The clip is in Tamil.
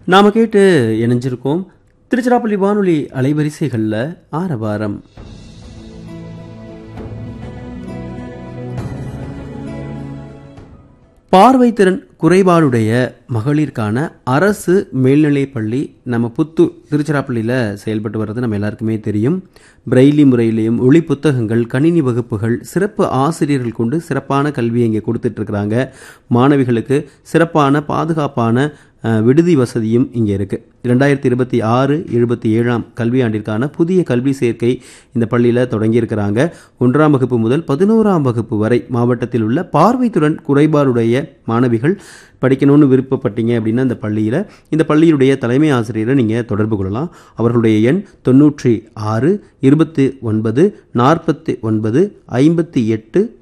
நாம கேட்டு இணைஞ்சிருக்கோம் திருச்சிராப்பள்ளி வானொலி அலைவரிசைகளில் ஆரவாரம். பார்வைத்திறன் குறைபாடுடைய மகளிருக்கான அரசு மேல்நிலைப் பள்ளி நம்ம புத்தூர் திருச்சிராப்பள்ளியில் செயல்பட்டு வர்றது நம்ம எல்லாருக்குமே தெரியும். பிரெய்லி முறையிலையும் ஒளி புத்தகங்கள், கணினி வகுப்புகள், சிறப்பு ஆசிரியர்கள் கொண்டு சிறப்பான கல்வியை இங்கே கொடுத்துட்ருக்குறாங்க. மாணவிகளுக்கு சிறப்பான பாதுகாப்பான விடுதி வசதியும் இங்கே இருக்குது. 2026-27 கல்வியாண்டிற்கான புதிய கல்வி சேர்க்கை இந்த பள்ளியில் தொடங்கியிருக்கிறாங்க. 1ஆம் வகுப்பு முதல் 11ஆம் வகுப்பு வரை மாவட்டத்தில் உள்ள பார்வைத்திறன் குறைபாடுடைய மாணவிகள் படிக்கணும்னு விருப்பப்பட்டீங்க அப்படின்னா இந்த பள்ளியுடைய தலைமை ஆசிரியரை நீங்கள் தொடர்பு கொள்ளலாம். அவர்களுடைய எண் 96 29 49 58